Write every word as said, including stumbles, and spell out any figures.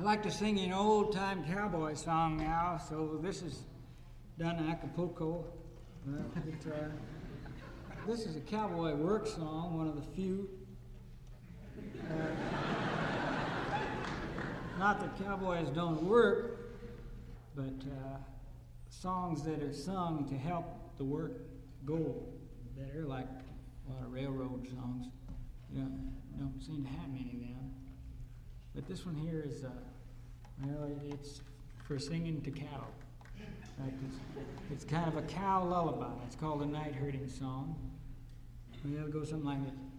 like to sing an old-time cowboy song now, so this is done in Acapulco. Uh, it, uh, this is a cowboy work song, one of the few. Uh, not that cowboys don't work, but uh, songs that are sung to help the work go better, like a lot of railroad songs. You know, don't seem to have many of them. But this one here is, uh, well, it's for singing to cow. Like it's, it's kind of a cow lullaby. It's called a night herding song. Well, it goes something like this.